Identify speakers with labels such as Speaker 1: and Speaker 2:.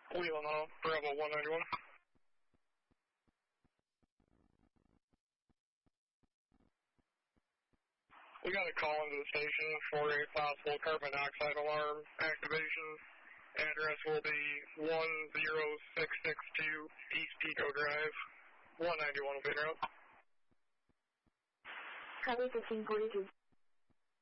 Speaker 1: Wheeling off, Bravo 191. We got a call into the station for a possible carbon monoxide alarm activation. Address will be 10662 East Pico Drive, 191 will be around.
Speaker 2: Copy 1542.